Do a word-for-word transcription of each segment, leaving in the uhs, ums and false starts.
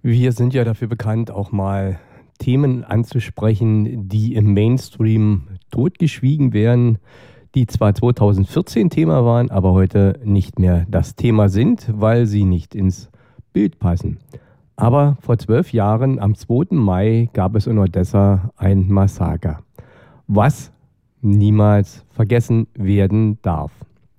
Wir sind ja dafür bekannt, auch mal Themen anzusprechen, die im Mainstream totgeschwiegen werden, die zwar zweitausendvierzehn Thema waren, aber heute nicht mehr das Thema sind, weil sie nicht ins Bild passen. Aber vor zwölf Jahren, am zweiten Mai, gab es in Odessa ein Massaker, was niemals vergessen werden darf.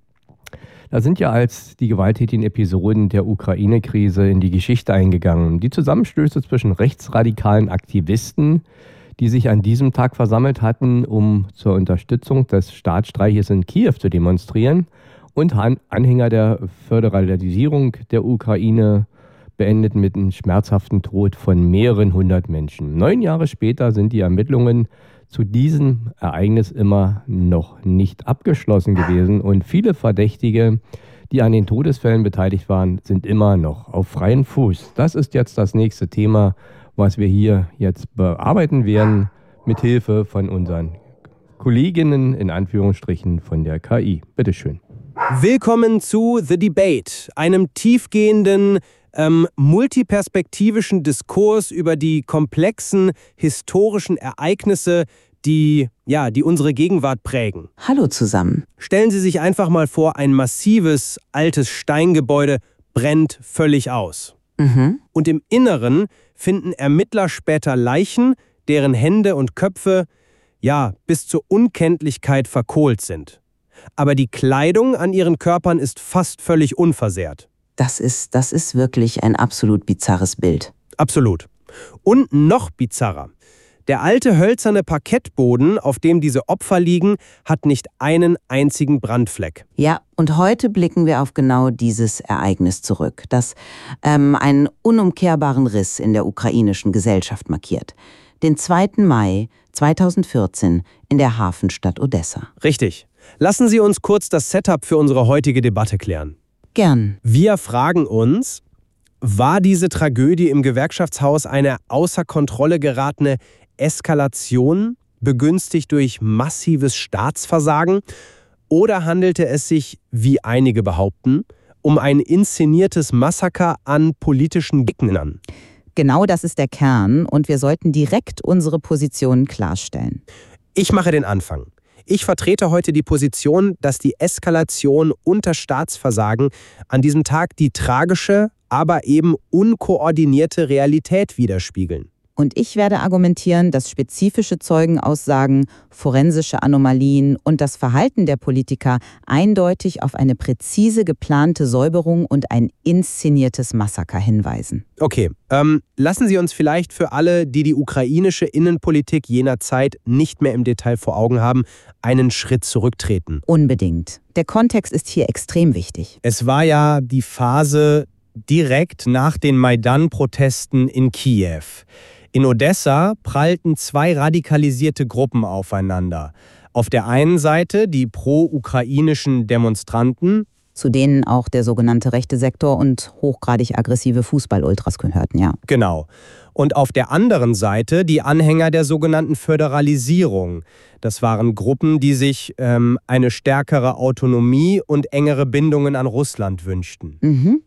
Da sind ja als die gewalttätigen Episoden der Ukraine-Krise in die Geschichte eingegangen. Die Zusammenstöße zwischen rechtsradikalen Aktivisten, die sich an diesem Tag versammelt hatten, um zur Unterstützung des Staatsstreiches in Kiew zu demonstrieren, und Anhänger der Föderalisierung der Ukraine, beendeten mit einem schmerzhaften Tod von mehreren hundert Menschen. Neun Jahre später sind die Ermittlungen zu diesem Ereignis immer noch nicht abgeschlossen gewesen und viele Verdächtige, die an den Todesfällen beteiligt waren, sind immer noch auf freiem Fuß. Das ist jetzt das nächste Thema, was wir hier jetzt bearbeiten werden, mit Hilfe von unseren Kolleginnen, in Anführungsstrichen, von der K I. Bitteschön. Willkommen zu The Debate, einem tiefgehenden, ähm, multiperspektivischen Diskurs über die komplexen historischen Ereignisse, die, ja, die unsere Gegenwart prägen. Hallo zusammen. Stellen Sie sich einfach mal vor, ein massives, altes Steingebäude brennt völlig aus. Mhm. Und im Inneren finden Ermittler später Leichen, deren Hände und Köpfe, ja, bis zur Unkenntlichkeit verkohlt sind. Aber die Kleidung an ihren Körpern ist fast völlig unversehrt. Das ist, das ist wirklich ein absolut bizarres Bild. Absolut. Und noch bizarrer. Der alte hölzerne Parkettboden, auf dem diese Opfer liegen, hat nicht einen einzigen Brandfleck. Ja, und heute blicken wir auf genau dieses Ereignis zurück, das ähm, einen unumkehrbaren Riss in der ukrainischen Gesellschaft markiert. Den zweiten Mai zweitausendvierzehn in der Hafenstadt Odessa. Richtig. Lassen Sie uns kurz das Setup für unsere heutige Debatte klären. Gern. Wir fragen uns, war diese Tragödie im Gewerkschaftshaus eine außer Kontrolle geratene Eskalation, begünstigt durch massives Staatsversagen, oder handelte es sich, wie einige behaupten, um ein inszeniertes Massaker an politischen Gegnern? Genau das ist der Kern und wir sollten direkt unsere Positionen klarstellen. Ich mache den Anfang. Ich vertrete heute die Position, dass die Eskalation unter Staatsversagen an diesem Tag die tragische, aber eben unkoordinierte Realität widerspiegeln. Und ich werde argumentieren, dass spezifische Zeugenaussagen, forensische Anomalien und das Verhalten der Politiker eindeutig auf eine präzise geplante Säuberung und ein inszeniertes Massaker hinweisen. Okay, ähm, lassen Sie uns vielleicht für alle, die die ukrainische Innenpolitik jener Zeit nicht mehr im Detail vor Augen haben, einen Schritt zurücktreten. Unbedingt. Der Kontext ist hier extrem wichtig. Es war ja die Phase direkt nach den Maidan-Protesten in Kiew. In Odessa prallten zwei radikalisierte Gruppen aufeinander. Auf der einen Seite die pro-ukrainischen Demonstranten, Zu denen auch der sogenannte rechte Sektor und hochgradig aggressive Fußball-Ultras gehörten, ja. genau. Und auf der anderen Seite die Anhänger der sogenannten Föderalisierung. Das waren Gruppen, die sich ähm, eine stärkere Autonomie und engere Bindungen an Russland wünschten. Mhm.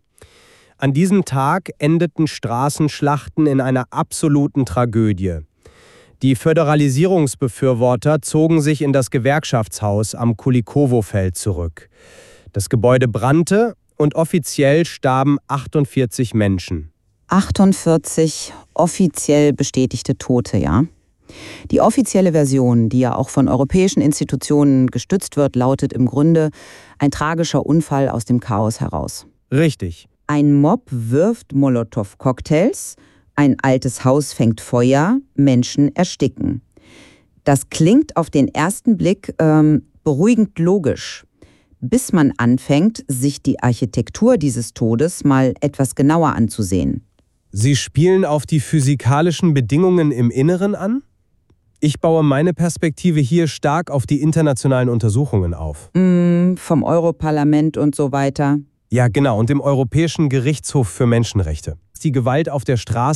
An diesem Tag endeten Straßenschlachten in einer absoluten Tragödie. Die Föderalisierungsbefürworter zogen sich in das Gewerkschaftshaus am Kulikowo-Feld zurück. Das Gebäude brannte und offiziell starben achtundvierzig Menschen. achtundvierzig offiziell bestätigte Tote, ja. Die offizielle Version, die ja auch von europäischen Institutionen gestützt wird, lautet im Grunde ein tragischer Unfall aus dem Chaos heraus. Richtig. Ein Mob wirft Molotow-Cocktails, ein altes Haus fängt Feuer, Menschen ersticken. Das klingt auf den ersten Blick ähm, beruhigend logisch, bis man anfängt, sich die Architektur dieses Todes mal etwas genauer anzusehen. Sie spielen auf die physikalischen Bedingungen im Inneren an? Ich baue meine Perspektive hier stark auf die internationalen Untersuchungen auf. Mm, vom Europarlament und so weiter. Ja, genau, und dem Europäischen Gerichtshof für Menschenrechte. Die Gewalt auf der Straße